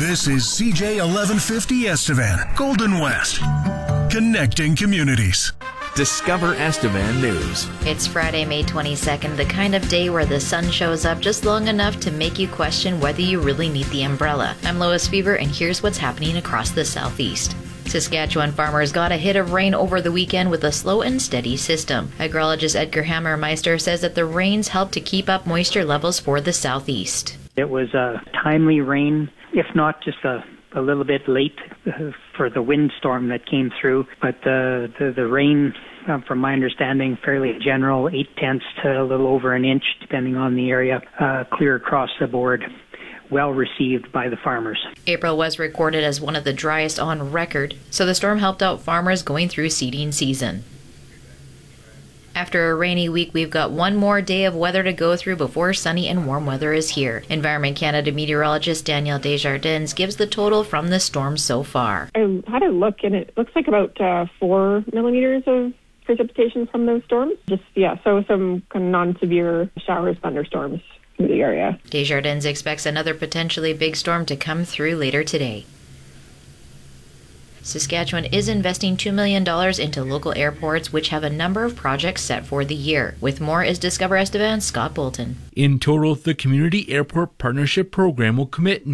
This is CJ 1150 Estevan, Golden West, connecting communities. Discover Estevan News. It's Friday, May 22nd, the kind of day where the sun shows up just long enough to make you question whether you really need the umbrella. I'm Lois Fever, and here's what's happening across the southeast. Saskatchewan farmers got a hit of rain over the weekend with a slow and steady system. Agrologist Edgar Hammermeister says that the rains helped to keep up moisture levels for the southeast. It was a timely rain, if not just a little bit late for the windstorm that came through. But the rain, from my understanding, fairly general, 0.8 to a little over an inch, depending on the area, clear across the board. Well received by the farmers. April was recorded as one of the driest on record, so the storm helped out farmers going through seeding season. After a rainy week, we've got one more day of weather to go through before sunny and warm weather is here. Environment Canada meteorologist Danielle Desjardins gives the total from the storm so far. I had a look, and it looks like about 4 millimeters of precipitation from those storms. So some kind of non-severe showers, thunderstorms in the area. Desjardins expects another potentially big storm to come through later today. Saskatchewan is investing $2 million into local airports, which have a number of projects set for the year. With more is Discover Estevan's Scott Bolton. In total, the Community Airport Partnership Program will commit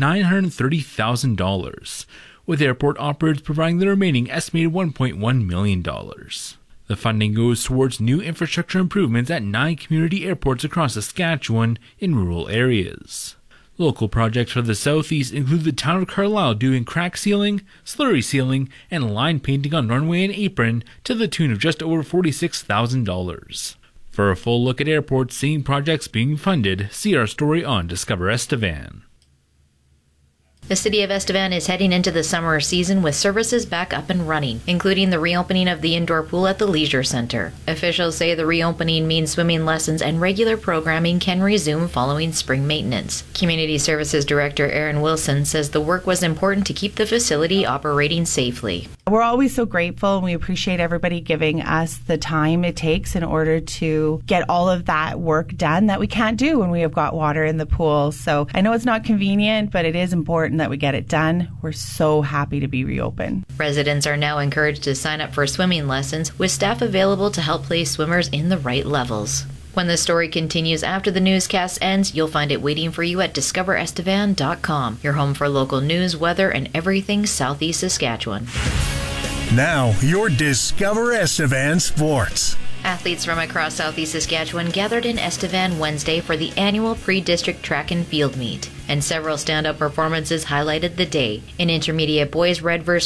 $930,000, with airport operators providing the remaining estimated $1.1 million. The funding goes towards new infrastructure improvements at 9 community airports across Saskatchewan in rural areas. Local projects for the southeast include the town of Carlisle doing crack sealing, slurry sealing, and line painting on runway and apron to the tune of just over $46,000. For a full look at airports seeing projects being funded, see our story on Discover Estevan. The city of Estevan is heading into the summer season with services back up and running, including the reopening of the indoor pool at the Leisure Center. Officials say the reopening means swimming lessons and regular programming can resume following spring maintenance. Community Services Director Erin Wilson says the work was important to keep the facility operating safely. We're always so grateful, and we appreciate everybody giving us the time it takes in order to get all of that work done that we can't do when we have got water in the pool. So I know it's not convenient, but it is important that we get it done. We're so happy to be reopened. Residents are now encouraged to sign up for swimming lessons, with staff available to help place swimmers in the right levels. When the story continues after the newscast ends, you'll find it waiting for you at discoverestevan.com, your home for local news, weather, and everything Southeast Saskatchewan. Now, your Discover Estevan Sports. Athletes from across Southeast Saskatchewan gathered in Estevan Wednesday for the annual pre-district track and field meet, and several stand-up performances highlighted the day. In intermediate boys, Redverse